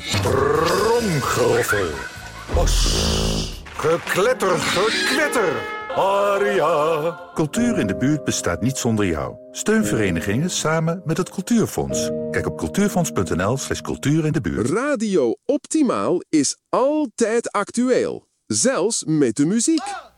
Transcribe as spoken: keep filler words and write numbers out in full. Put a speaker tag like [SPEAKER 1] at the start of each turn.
[SPEAKER 1] Tromgeroffel. Os. Gekletter, gekletter. Aria.
[SPEAKER 2] Cultuur in de buurt bestaat niet zonder jou. Steun verenigingen samen met het Cultuurfonds. Kijk op cultuurfonds.nl slash cultuur in de buurt.
[SPEAKER 3] Radio Optimaal is altijd actueel. Zelfs met de muziek.